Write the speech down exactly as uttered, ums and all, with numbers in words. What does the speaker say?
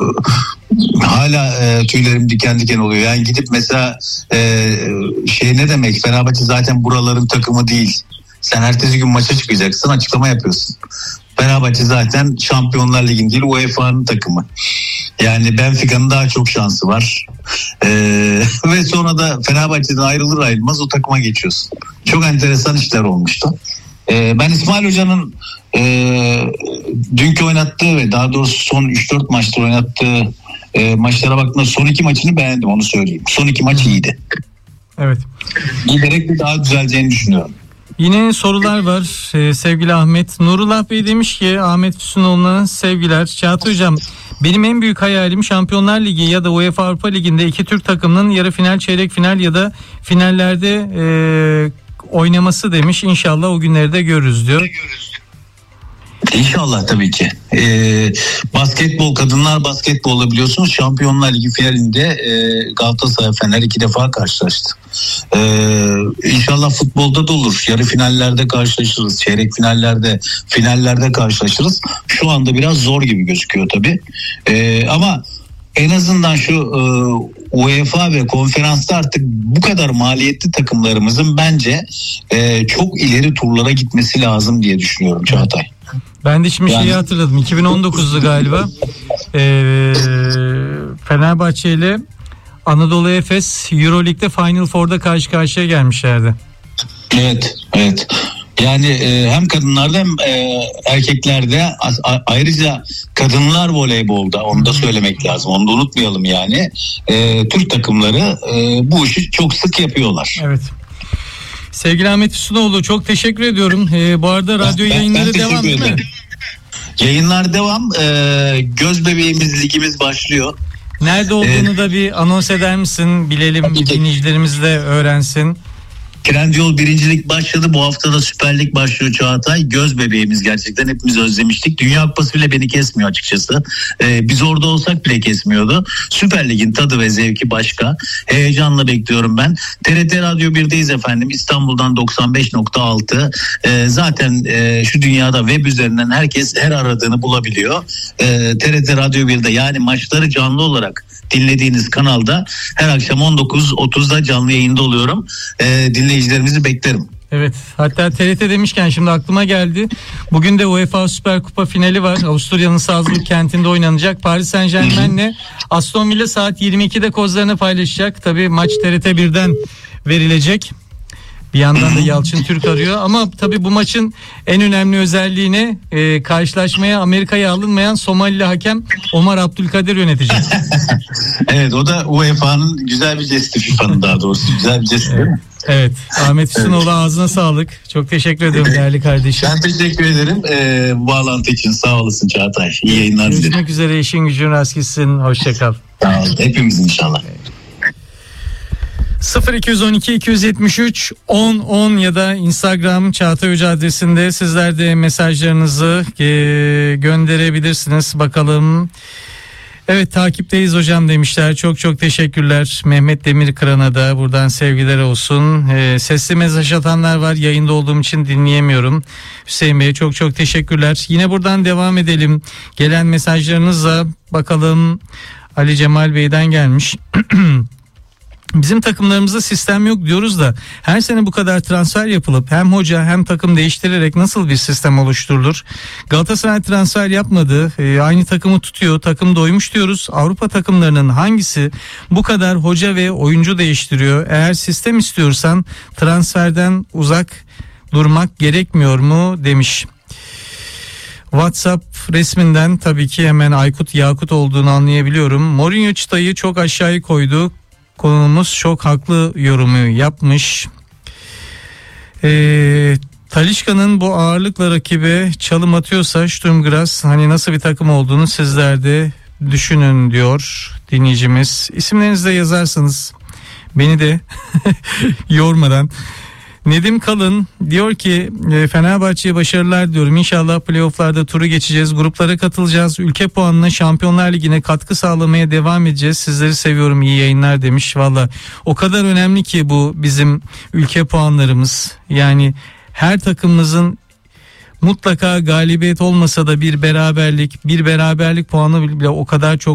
hala e, tüylerim diken diken oluyor. Yani gidip mesela e, şey ne demek, Fenerbahçe zaten buraların takımı değil. Sen ertesi gün maça çıkacaksın, açıklama yapıyorsun. Fenerbahçe zaten Şampiyonlar Ligi'nin değil, U E F A'nın takımı. Yani Benfica'nın daha çok şansı var. Ee, ve sonra da Fenerbahçe'den ayrılır ayrılmaz o takıma geçiyorsun. Çok enteresan işler olmuştu. Ee, ben İsmail Hoca'nın e, dünkü oynattığı ve daha doğrusu son üç dört maçta oynattığı e, maçlara baktığımda son iki maçını beğendim, onu söyleyeyim. Son iki maç iyiydi. Evet. Giderek bir daha düzeleceğini düşünüyorum. Yine sorular var ee, sevgili Ahmet. Nurullah Bey demiş ki Ahmet Füsunoğlu'na sevgiler. Çağatay Hocam, benim en büyük hayalim Şampiyonlar Ligi ya da UEFA Avrupa Ligi'nde iki Türk takımının yarı final, çeyrek final ya da finallerde e, oynaması demiş. İnşallah o günleri de görürüz diyor. İnşallah tabii ki. Ee, basketbol, kadınlar basketbolda biliyorsunuz Şampiyonlar Ligi finalinde e, Galatasaray Fener iki defa karşılaştı. Ee, İnşallah futbolda da olur. Yarı finallerde karşılaşırız, çeyrek finallerde, finallerde karşılaşırız. Şu anda biraz zor gibi gözüküyor tabii. Ee, ama en azından şu e, UEFA ve konferansta artık bu kadar maliyetli takımlarımızın bence e, çok ileri turlara gitmesi lazım diye düşünüyorum Çağatay. Ben de şimdi yani... şeyi hatırladım. iki bin on dokuz'da galiba ee, Fenerbahçe ile Anadolu Efes Euroleague'de Final Four'da karşı karşıya gelmişlerdi. Evet, evet. Yani e, hem kadınlarda hem e, erkeklerde, a, ayrıca kadınlar voleybolda, onu da söylemek lazım, onu da unutmayalım yani. E, Türk takımları e, bu işi çok sık yapıyorlar. Evet. Sevgili Ahmet Füsunoğlu, çok teşekkür ediyorum. Ee, bu arada radyo ben, yayınları ben devam değil mi? Yayınlar devam. Ee, göz bebeğimiz ligimiz başlıyor. Nerede olduğunu ee, da bir anons eder misin? Bilelim, dinleyicilerimiz de öğrensin. Trendyol birincilik başladı. Bu hafta da Süper Lig başlıyor Çağatay. Göz bebeğimiz gerçekten, hepimiz özlemiştik. Dünya Kupası bile beni kesmiyor açıkçası. Ee, biz orada olsak bile kesmiyordu. Süper Lig'in tadı ve zevki başka. Heyecanla bekliyorum ben. T R T Radyo bir'deyiz efendim. İstanbul'dan doksan beş nokta altı. Ee, zaten e, şu dünyada web üzerinden herkes her aradığını bulabiliyor. Ee, T R T Radyo bir'de, yani maçları canlı olarak dinlediğiniz kanalda her akşam on dokuz otuzda canlı yayında oluyorum. Ee, dinleyicilerimizi beklerim. Evet, hatta T R T demişken şimdi aklıma geldi. Bugün de UEFA Süper Kupa finali var. Avusturya'nın Salzburg kentinde oynanacak. Paris Saint-Germain'le Aston Villa saat yirmi ikide kozlarını paylaşacak. Tabii maç T R T bir'den verilecek. Bir yandan da Yalçın Türk arıyor ama tabii bu maçın en önemli özelliğini e, karşılaşmaya Amerika'ya alınmayan Somalili hakem Omar Abdülkadir yönetecek. Evet, o da U E F A'nın güzel bir jesti, FIFA'nın daha doğrusu güzel bir jesti değil mi? Evet, Ahmet Füsunoğlu, evet. Ağzına sağlık. Çok teşekkür ederim değerli kardeşim. Ben teşekkür ederim ee, bu bağlantı için, sağ olasın Çağatay. İyi yayınlar dilerim. Görüşmek üzere, işin gücün rast gitsin. Hoşça kal. Sağ ol, hepimiz inşallah. Evet. sıfır iki on iki iki yetmiş üç on on ya da Instagram Çağatay Hoca adresinde sizler de mesajlarınızı e, gönderebilirsiniz. Bakalım. Evet, takipteyiz hocam demişler. Çok çok teşekkürler. Mehmet Demirkıran'a da buradan sevgiler olsun. E, sesli mesaj atanlar var. Yayında olduğum için dinleyemiyorum. Hüseyin Bey çok çok teşekkürler. Yine buradan devam edelim. Gelen mesajlarınızla bakalım. Ali Cemal Bey'den gelmiş. Bizim takımlarımızda sistem yok diyoruz da her sene bu kadar transfer yapılıp hem hoca hem takım değiştirerek nasıl bir sistem oluşturulur? Galatasaray transfer yapmadı, e, aynı takımı tutuyor, takım doymuş diyoruz. Avrupa takımlarının hangisi bu kadar hoca ve oyuncu değiştiriyor? Eğer sistem istiyorsan transferden uzak durmak gerekmiyor mu demiş. WhatsApp resminden tabii ki hemen Aykut Yakut olduğunu anlayabiliyorum. Mourinho çıtayı çok aşağıya koydu. Konumuz çok haklı yorumu yapmış. Ee, Talisca'nın bu ağırlıkla rakibe çalım atıyorsa Sturm Graz hani nasıl bir takım olduğunu sizler de düşünün diyor dinleyicimiz. İsimlerinizi de yazarsanız beni de yormadan. Nedim Kalın diyor ki Fenerbahçe'ye başarılar diyorum. İnşallah playofflarda turu geçeceğiz. Gruplara katılacağız. Ülke puanına Şampiyonlar Ligi'ne katkı sağlamaya devam edeceğiz. Sizleri seviyorum. İyi yayınlar demiş. Valla o kadar önemli ki bu bizim ülke puanlarımız. Yani her takımımızın mutlaka galibiyet olmasa da bir beraberlik, bir beraberlik puanı bile o kadar çok